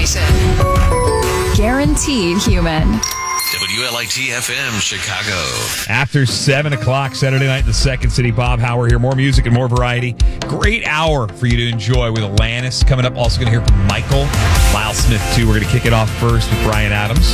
station. Guaranteed human. WLIT-FM, Chicago. After 7 o'clock Saturday night in the Second City, Bob Hauer here. More music and more variety. Great hour for you to enjoy with Alanis coming up. Also going to hear from Michael, Miles Smith, too. We're going to kick it off first with Bryan Adams.